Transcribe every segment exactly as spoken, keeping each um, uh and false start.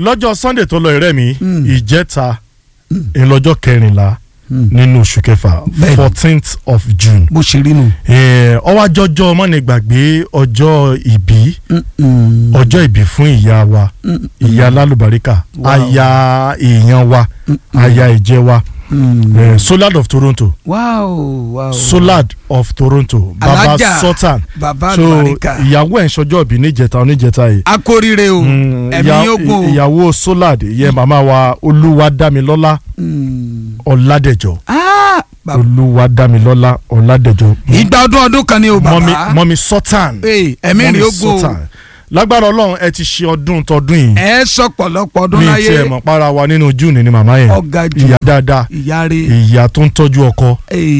lọ́jọ́ sunday tó lọ ìrẹ́ mi ìjẹta ìlọ́jọ́ kẹrìnlá nínú oṣù kẹfà fourteenth of June. bó ṣe rí nù. ọwọ́ àjọjọ́ mọ́nìgbàgbé ọjọ́ ìbí ọjọ́ ìbí fún ìyá wa ìyá lálùbáríkà aya èèyàn wa aya ìjẹ wa Solad of Toronto. wow wow. Solad of Toronto. Baba Sultan. Baba so Albarika. ìyàwó ẹ̀ ń ṣọjọ́ ìbí níjẹta oníjẹta yìí. akóríire o ẹ̀mí yóò o. ìyàwó Solad yẹ màmá wa Olúwadámilọ́lá Ọládẹ̀jọ. Olúwadámilọ́lá Ọládẹ̀jọ. ìgbà ọdún ọdún kan ni o bàbá. mọ́mí mọ́mí Sultan. ẹ̀mí rí ogbó. lágbára Ọlọ́run ẹ ti ṣe ọdún tọdún yìí. ẹ sọ pọ̀lọpọ̀ ọdún láyé. mi ti ẹ̀ mọ̀ para wa nínú June ni màmá yẹn. ọ̀gá jù ìyá dáadáa ìyá rẹ̀ ìyá tó ń tọ́jú ọkọ.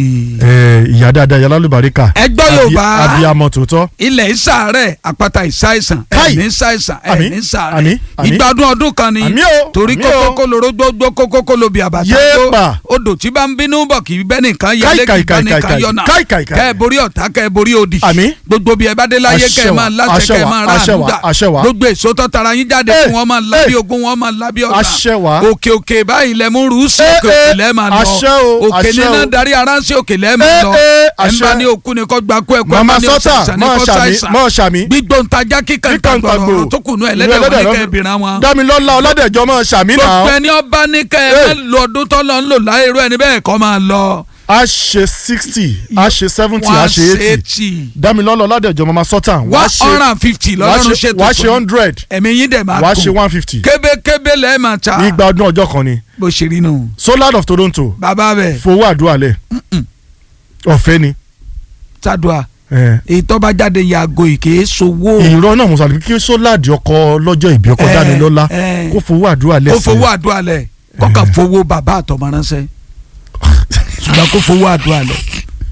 ìyá dáadáa ìyá lálùbáríkà. ẹgbọ́ Yorùbá abiyamọ tòótọ́. ilẹ̀ ìsàárẹ̀ àpáta ìsáìsàn ẹ̀ ní ìsáìsàn ẹ̀ ní ìsàárẹ̀ ìgbà ọdún ọdún kan ni torí kókó lóró gbogbo kókó lóbi àbàtà tó odò tí bá ń bínú bọ̀ kì í bẹ́ nìkan yálé kì í bá nìkan yọ̀nà kẹ́ ẹ borí ọ̀tá kẹ́ ẹ borí òdì gbogbo bí ẹ bá dé láyé kẹ́ ẹ máa láṣẹ kẹ́ ẹ máa rà àdúgbà gbogbo èso tó tara yín jáde fún wọn máa lábí ogun wọn máa lábí ọ̀tá òkè òkè báyìí lẹ mú rú sí òkè òkè lẹ máa lọ òkè nínú darí aránsẹ́ òkè lẹ máa lọ ẹnba ní òkú ni kò gba kú ẹ̀kọ́ ẹnba ní òṣàṣà ní kò ṣàìsàn gbígbó ntajà kíkan ìtàgbọ̀rọ̀ tó kùnú ẹlẹ́dẹ̀ wọn ní kẹ́ ìbìrán wọn. Dámilọ́lá Ọládẹ̀jọ máa ṣàmì náà. gbogbo ẹni ọba ní kẹ́ ẹ lọ ọdún tó lọ ń lò láyé irú ẹni bẹ́ẹ̀ kọ́ máa lọ. a ṣe sixty a ṣe seventy a ṣe eighty Dámilọ́lá Ọládẹ̀jọ Mama Sultan one hundred and fifty lọ́lọ́run ṣètò wàá ṣe hundred ẹ̀mí yín dẹ̀ máa kú wàá ṣe one fifty kébékébé lẹ́ẹ̀ máa ta ìgbà ọdún ọjọ́ kan ni. bó ṣe rí nù. Solad of Toronto bàbá bẹ̀ fowó àdúrà lẹ̀ ọ̀fẹ́ ni. Tadua èyí tó bá jáde yàgò ìké sowó. ìrọ̀ náà musa kí Solad ọkọ lọ́jọ́ ìbí ọkọ Dámilọ́lá kó fowó àdúrà lẹ̀ kó fowó àdúrà lẹ̀ kọ́ka fowó bàbá àtọmọ ránṣẹ́ ṣùgbọ́n kó fowó àdúrà lẹ̀.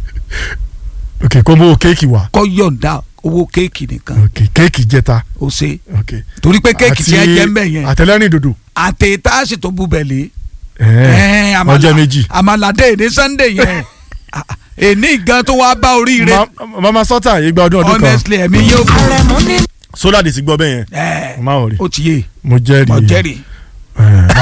ok kó mú kéèkì wá. kó yọ̀ǹda owó kéèkì nìkan. ok kéèkì jẹta. o ṣe ok torí pé kéèkì tí ẹ jẹ ń bẹ yẹn. àtẹlẹ́rìn dòdò. àtẹ̀tà sì tó bú bẹ̀lẹ̀. ọjọ́ méjì. àmàlàdé èdè Sunday yẹn èní gan tó wá bá oríire. Mama Sultan ìgbà ọdún ọdún kan. honestly ẹ̀mí yóò kú. Solad ti gbọ́ bẹ́ẹ̀ yẹn. ẹ má wọrí. ó ti yé. mo jẹ́rìí. mo jẹ́rìí.